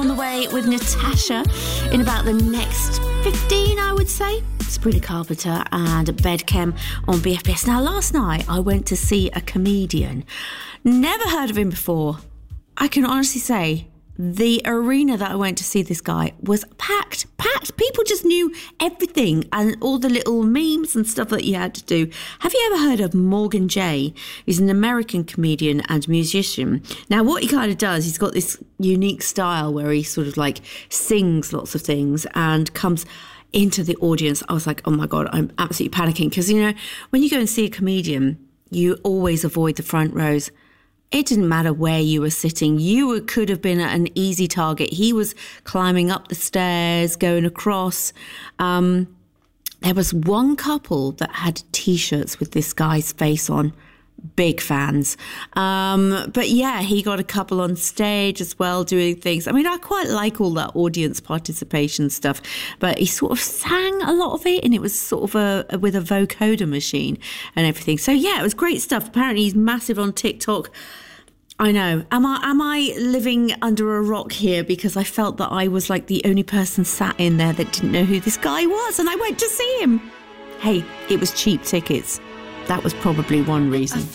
on the way with Natasha in about the next 15, I would say. Sabrina Carpenter and Bedchem on BFBS. Now, last night I went to see a comedian. Never heard of him before. I can honestly say the arena that I went to see this guy was packed. People just knew everything and all the little memes and stuff that you had to do. Have you ever heard of Morgan Jay? He's an American comedian and musician. Now, what he kind of does, he's got this unique style where he sort of like sings lots of things and comes into the audience. I was like, oh my God, I'm absolutely panicking. Because, you know, when you go and see a comedian, you always avoid the front rows. It didn't matter where you were sitting. You could have been an easy target. He was climbing up the stairs, going across. There was one couple that had T-shirts with this guy's face on. Big fans. But yeah, he got a couple on stage as well doing things. I mean, I quite like all that audience participation stuff, but he sort of sang a lot of it and it was sort of with a vocoder machine and everything. So yeah, it was great stuff. Apparently he's massive on TikTok. I know. Am I living under a rock here because I felt that I was like the only person sat in there that didn't know who this guy was and I went to see him? Hey, it was cheap tickets. That was probably one reason.